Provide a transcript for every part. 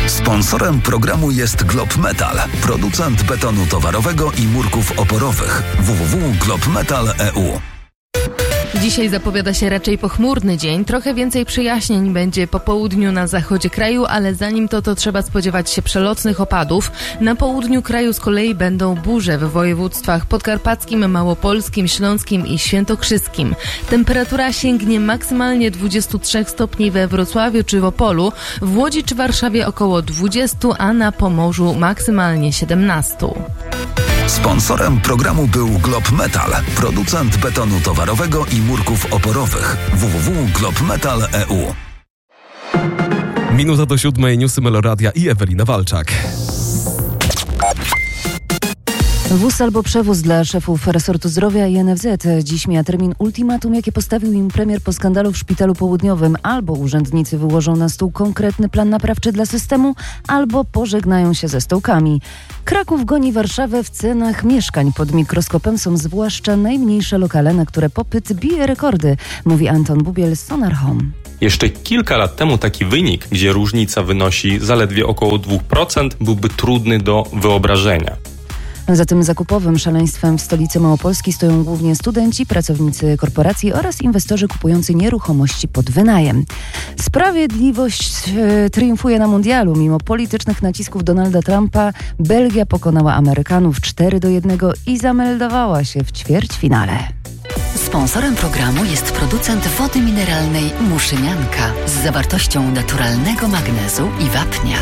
Sponsorem programu jest Globmetal, producent betonu towarowego i murków oporowych. www.globmetal.eu. Dzisiaj zapowiada się raczej pochmurny dzień. Trochę więcej przyjaśnień będzie po południu na zachodzie kraju, ale zanim to trzeba spodziewać się przelotnych opadów. Na południu kraju z kolei będą burze w województwach podkarpackim, małopolskim, śląskim i świętokrzyskim. Temperatura sięgnie maksymalnie 23 stopni we Wrocławiu czy w Opolu, w Łodzi czy Warszawie około 20, a na Pomorzu maksymalnie 17. Sponsorem programu był Globmetal, producent betonu towarowego i murków oporowych. www.globmetal.eu. Minuta do 7:00, newsy Meloradia i Ewelina Walczak. Wóz albo przewóz dla szefów resortu zdrowia i NFZ. Dziś mija termin ultimatum, jakie postawił im premier po skandalu w Szpitalu Południowym. Albo urzędnicy wyłożą na stół konkretny plan naprawczy dla systemu, albo pożegnają się ze stołkami. Kraków goni Warszawę w cenach mieszkań. Pod mikroskopem są zwłaszcza najmniejsze lokale, na które popyt bije rekordy, mówi Anton Bubiel z Sonar Home. Jeszcze kilka lat temu taki wynik, gdzie różnica wynosi zaledwie około 2%, byłby trudny do wyobrażenia. Za tym zakupowym szaleństwem w stolicy Małopolski stoją głównie studenci, pracownicy korporacji oraz inwestorzy kupujący nieruchomości pod wynajem. Sprawiedliwość triumfuje na mundialu. Mimo politycznych nacisków Donalda Trumpa Belgia pokonała Amerykanów 4-1 i zameldowała się w ćwierćfinale. Sponsorem programu jest producent wody mineralnej Muszynianka z zawartością naturalnego magnezu i wapnia.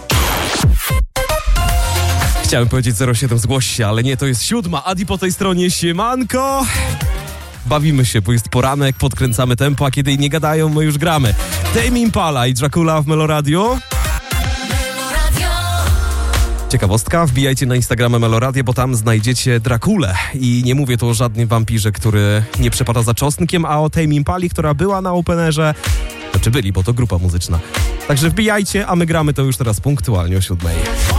Chciałem powiedzieć 07, zgłoś się, ale nie, to jest 7. Adi po tej stronie, siemanko. Bawimy się, bo jest poranek, podkręcamy tempo, a kiedy nie gadają, my już gramy. Tame Impala i Dracula w Meloradio. Ciekawostka, wbijajcie na Instagrama Meloradia, bo tam znajdziecie Drakulę. I nie mówię tu o żadnym wampirze, który nie przepada za czosnkiem, a o Tame Impali, która była na Openerze. Znaczy byli, bo to grupa muzyczna. Także wbijajcie, a my gramy to już teraz punktualnie o 7:00.